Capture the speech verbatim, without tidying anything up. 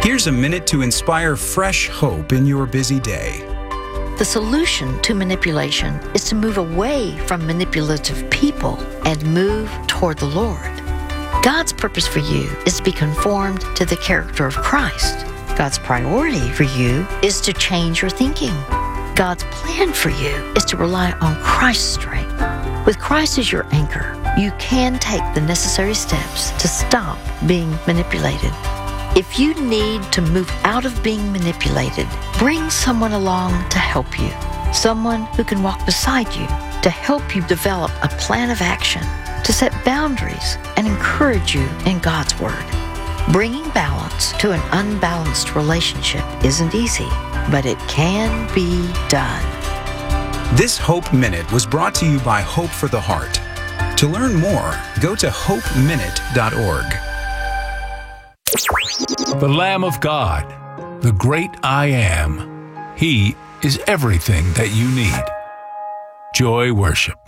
Here's a minute to inspire fresh hope in your busy day. The solution to manipulation is to move away from manipulative people and move toward the Lord. God's purpose for you is to be conformed to the character of Christ. God's priority for you is to change your thinking. God's plan for you is to rely on Christ's strength. With Christ as your anchor, you can take the necessary steps to stop being manipulated. If you need to move out of being manipulated, bring someone along to help you. Someone who can walk beside you to help you develop a plan of action, to set boundaries and encourage you in God's Word. Bringing balance to an unbalanced relationship isn't easy, but it can be done. This Hope Minute was brought to you by Hope for the Heart. To learn more, go to hope minute dot org. The Lamb of God, the great I Am. He is everything that you need. Joy Worship.